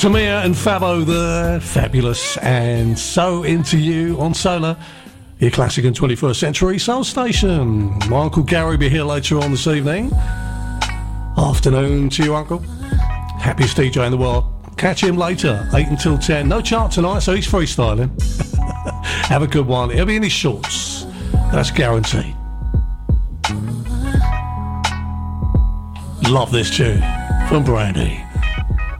Tamir and Fabo, the fabulous, and So Into You on Solar, your classic and 21st century soul station. My Uncle Gary will be here later on this evening. Afternoon to you, Uncle. Happiest DJ in the world. Catch him later, 8 until 10. No chart tonight, so he's freestyling. Have a good one. He'll be in his shorts. That's guaranteed. Love this tune from Brandy.